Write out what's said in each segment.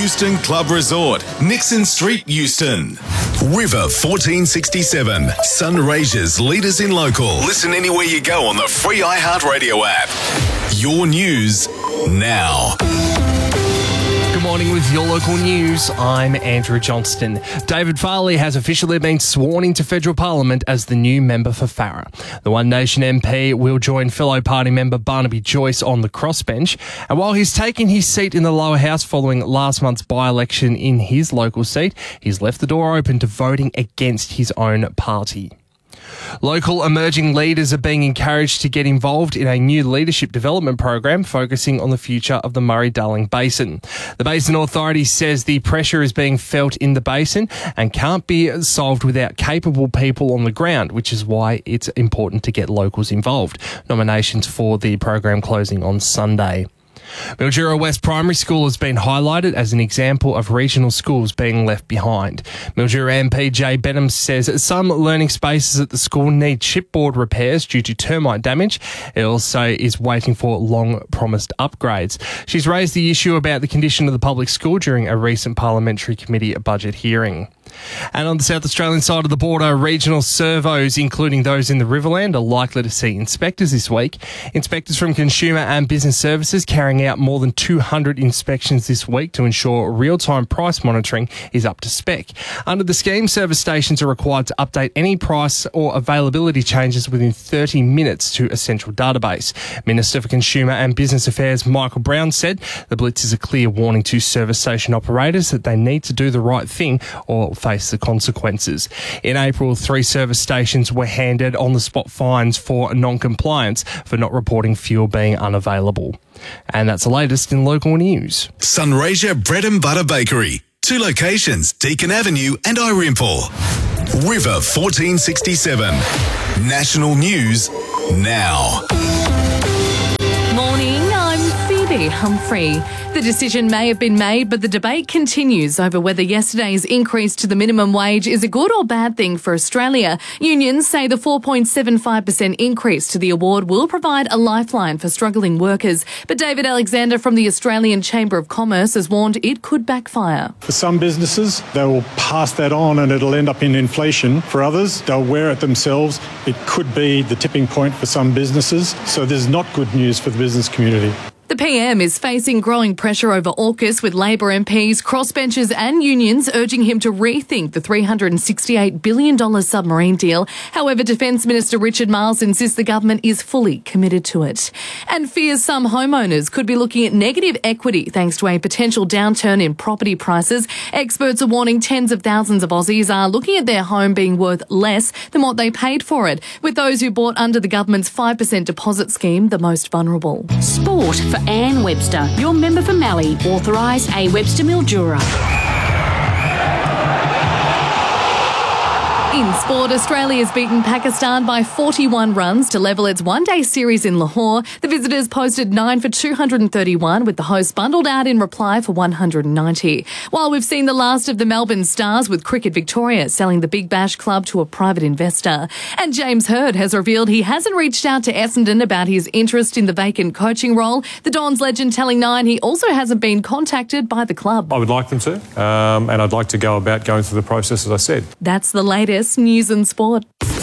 Euston Club Resort, Nixon Street, Euston. River 1467, Sunraysia's leaders in local. Listen anywhere you go on the free iHeartRadio app. Your news now. Good morning with your local news. I'm Andrew Johnston. David Farley has officially been sworn into federal parliament as the new member for Farrer. The One Nation MP will join fellow party member Barnaby Joyce on the crossbench. And while he's taken his seat in the lower house following last month's by-election in his local seat, he's left the door open to voting against his own party. Local emerging leaders are being encouraged to get involved in a new leadership development program focusing on the future of the Murray-Darling Basin. The Basin Authority says the pressure is being felt in the basin and can't be solved without capable people on the ground, which is why it's important to get locals involved. Nominations for the program closing on Sunday. Mildura West Primary School has been highlighted as an example of regional schools being left behind. Mildura MP Jay Benham says some learning spaces at the school need chipboard repairs due to termite damage. It also is waiting for long-promised upgrades. She's raised the issue about the condition of the public school during a recent parliamentary committee budget hearing. And on the South Australian side of the border, regional servos, including those in the Riverland, are likely to see inspectors this week. Inspectors from Consumer and Business Services carrying out more than 200 inspections this week to ensure real-time price monitoring is up to spec. Under the scheme, service stations are required to update any price or availability changes within 30 minutes to a central database. Minister for Consumer and Business Affairs Michael Brown said the blitz is a clear warning to service station operators that they need to do the right thing or face the consequences. In April, 3 service stations were handed on-the-spot fines for non-compliance for not reporting fuel being unavailable. And that's the latest in local news. Sunraysia Bread and Butter Bakery. 2 locations, Deakin Avenue and Irimple. River 1467. National news now. Morning, I'm Phoebe Humphrey. The decision may have been made, but the debate continues over whether yesterday's increase to the minimum wage is a good or bad thing for Australia. Unions say the 4.75% increase to the award will provide a lifeline for struggling workers. But David Alexander from the Australian Chamber of Commerce has warned it could backfire. For some businesses, they will pass that on and it'll end up in inflation. For others, they'll wear it themselves. It could be the tipping point for some businesses. So there's not good news for the business community. The PM is facing growing pressure over AUKUS, with Labor MPs, crossbenchers and unions urging him to rethink the $368 billion submarine deal. However, Defence Minister Richard Marles insists the government is fully committed to it. And fears some homeowners could be looking at negative equity thanks to a potential downturn in property prices. Experts are warning tens of thousands of Aussies are looking at their home being worth less than what they paid for it, with those who bought under the government's 5% deposit scheme the most vulnerable. Sport for Anne Webster, your member for Mallee, authorised A. Webster Mildura. In sport, Australia has beaten Pakistan by 41 runs to level its one-day series in Lahore. The visitors posted 9 for 231, with the hosts bundled out in reply for 190. While we've seen the last of the Melbourne Stars, with Cricket Victoria selling the Big Bash club to a private investor. And James Hird has revealed he hasn't reached out to Essendon about his interest in the vacant coaching role. The Dons legend telling Nine he also hasn't been contacted by the club. I would like them to, and I'd like to go about going through the process, as I said. That's the latest news and sport.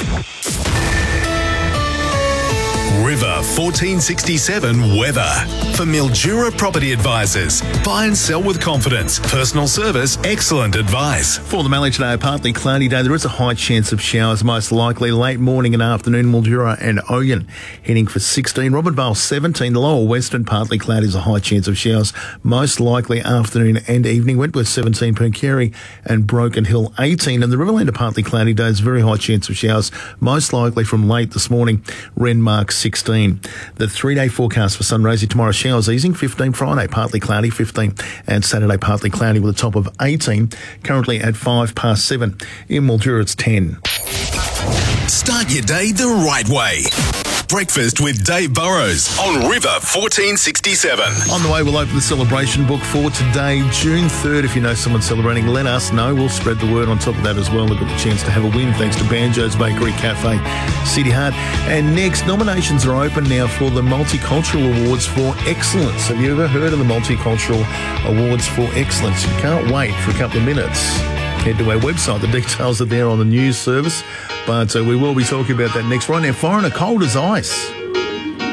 River 1467 weather. For Mildura Property Advisors. Buy and sell with confidence. Personal service, excellent advice. For the Mallee today, a partly cloudy day. There is a high chance of showers, most likely late morning and afternoon. Mildura and Oyen heading for 16. Robin Vale 17. The lower western partly cloudy is a high chance of showers, most likely afternoon and evening. Wentworth 17. Percarry and Broken Hill 18. And the Riverland, a partly cloudy day, is very high chance of showers, most likely from late this morning. Renmark 16. The 3-day forecast for Sunraysia tomorrow: showers easing 15, Friday partly cloudy 15, and Saturday partly cloudy with a top of 18. Currently at 7:05. In Mildura it's 10. Start your day the right way. Breakfast with Dave Burrows on River 1467. On the way, we'll open the celebration book for today, June 3rd. If you know someone celebrating, let us know. We'll spread the word on top of that as well. They've got the chance to have a win thanks to Banjo's Bakery Cafe, City Hart. And next, nominations are open now for the Multicultural Awards for Excellence. Have you ever heard of the Multicultural Awards for Excellence? You can't wait for a couple of minutes. Head to our website. The details are there on the news service. But we will be talking about that next. Right now, Foreigner, Cold as Ice.